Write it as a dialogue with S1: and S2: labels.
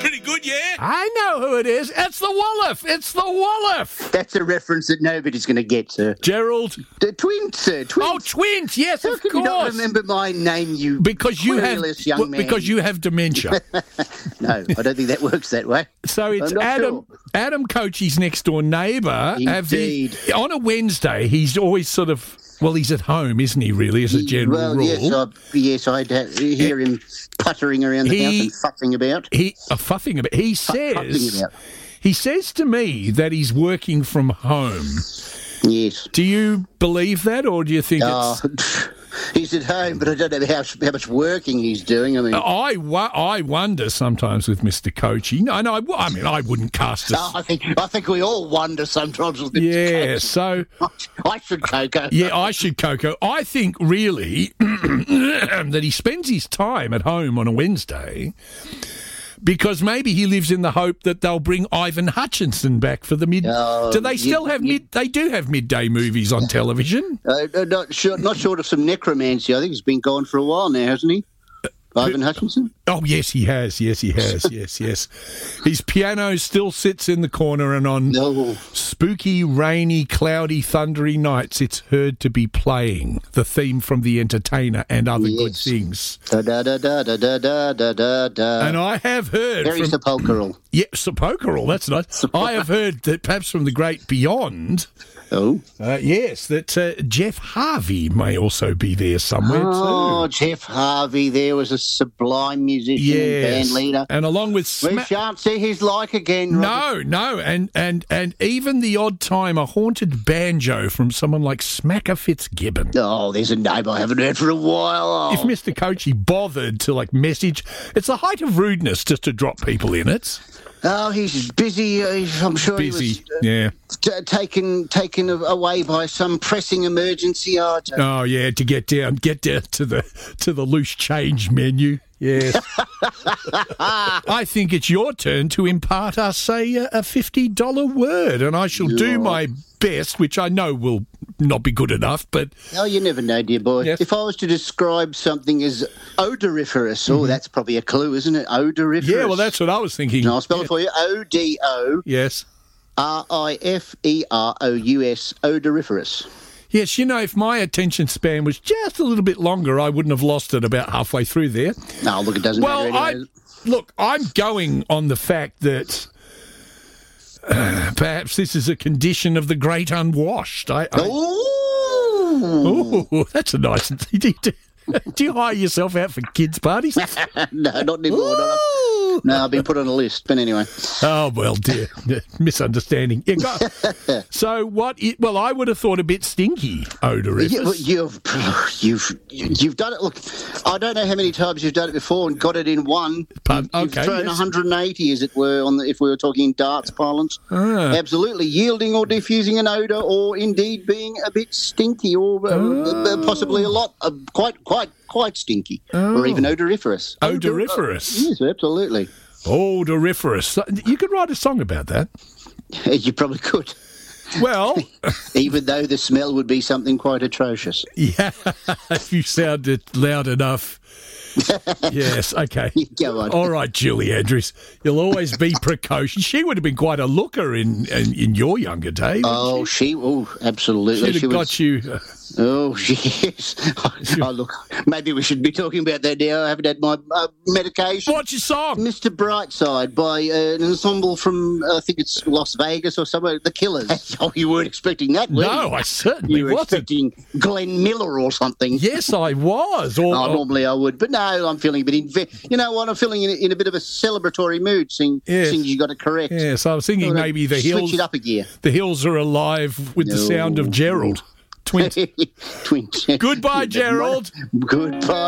S1: Pretty good, yeah.
S2: I know who it is. It's the Wolof. It's the Wolof.
S3: That's a reference that nobody's going to get, sir.
S2: Gerald.
S3: The twins, sir. Twins.
S2: Oh, twins. Yes,
S3: How
S2: of
S3: can you not
S2: course.
S3: remember my name, you
S2: Because you have
S3: querulous young man?
S2: because you have dementia.
S3: No, I don't think that works that way.
S2: So it's
S3: I'm not
S2: Adam.
S3: sure.
S2: Adam Cochie's next door neighbour.
S3: Indeed.
S2: On a Wednesday, he's always sort of. Well, he's at home, isn't he? Really, as a general rule.
S3: Yes, I'd hear him puttering around the house and fussing about.
S2: Fuffing about. He says.
S3: Fussing about.
S2: He says to me that he's working from home.
S3: Yes.
S2: Do you believe that, or do you think it's...
S3: He's at home, but I don't know how much working he's doing. I mean,
S2: I wonder sometimes with Mr. Coachie. No, I mean, I wouldn't cast us.
S3: I think we all wonder sometimes with Mr.
S2: Yeah,
S3: Coachie.
S2: so...
S3: I should, Coco.
S2: Yeah, I should, Coco. I think, really, that he spends his time at home on a Wednesday because maybe he lives in the hope that they'll bring Ivan Hutchinson back for the mid... do they still have They do have midday movies on television.
S3: Not short of some necromancy. I think he's been gone for a while now, hasn't he? Ivan Hutchinson?
S2: Oh, yes, he has. Yes, he has. yes. His piano still sits in the corner, and on spooky, rainy, cloudy, thundery nights, it's heard to be playing the theme from The Entertainer and other good things.
S3: Da-da-da-da-da-da-da-da.
S2: And I have heard
S3: Very sepulchral.
S2: Yeah, sepulchral, that's nice. I have heard that perhaps from the great beyond... yes, that Jeff Harvey may also be there somewhere too.
S3: Oh, Jeff Harvey, there was a sublime musician and band leader.
S2: And along with...
S3: we shan't see his like again, Robert.
S2: No, and even the odd time a haunted banjo from someone like Smacker Fitzgibbon.
S3: Oh, there's a name I haven't heard for a while.
S2: If Mr. Coachie bothered to, message... It's the height of rudeness just to drop people in it.
S3: Oh, he's busy. I'm sure
S2: busy.
S3: He was taken away by some pressing emergency.
S2: Oh, yeah, to get down to the loose change menu. Yes. I think it's your turn to impart us a $50 word, and I shall do my best, which I know will not be good enough, but...
S3: Oh, you never know, dear boy.
S2: Yes.
S3: If I was to describe something as odoriferous, that's probably a clue, isn't it? Odoriferous.
S2: Yeah, well, that's what I was thinking.
S3: And I'll spell it for you. O-D-O...
S2: Yes.
S3: R-I-F-E-R-O-U-S, odoriferous.
S2: Yes, if my attention span was just a little bit longer, I wouldn't have lost it about halfway through there.
S3: No, look, it doesn't matter anyway.
S2: I'm going on the fact that perhaps this is a condition of the great unwashed. Oh, that's a nice... Do you hire yourself out for kids' parties?
S3: No, not anymore. No, I've been put on a list. But anyway.
S2: Oh, well, dear. Misunderstanding. Yeah, so what... I would have thought a bit stinky, odoriferous.
S3: You've done it. Look, I don't know how many times you've done it before and got it in one. You've thrown 180, as it were, if we were talking darts parlance. Absolutely. Yielding or diffusing an odour, or indeed being a bit stinky, or possibly a lot, quite stinky, or even odoriferous.
S2: Odoriferous?
S3: Yes, absolutely.
S2: Odoriferous. You could write a song about that.
S3: You probably could.
S2: Well...
S3: even though the smell would be something quite atrocious.
S2: Yeah, if you sounded loud enough. Yes, okay.
S3: Go on.
S2: All right, Julie Andrews. You'll always be precocious. She would have been quite a looker in your younger days.
S3: Oh, absolutely.
S2: She'd have got you...
S3: Oh, yes. Look, maybe we should be talking about that now. I haven't had my medication.
S2: What's your song?
S3: Mr. Brightside by an ensemble from, I think it's Las Vegas or somewhere, The Killers. Oh, you weren't expecting that, were you?
S2: No, I certainly
S3: wasn't. You were
S2: wasn't.
S3: expecting Glenn Miller or something.
S2: Yes, I was.
S3: Normally I would, but no, I'm feeling a bit... you know what? I'm feeling in a bit of a celebratory mood, things you got to correct.
S2: Yes, I was thinking maybe the Hills...
S3: Switch it up a gear.
S2: The Hills are alive with the sound of Gerald. Twins.
S3: Twins.
S2: Goodbye, Gerald.
S3: Goodbye.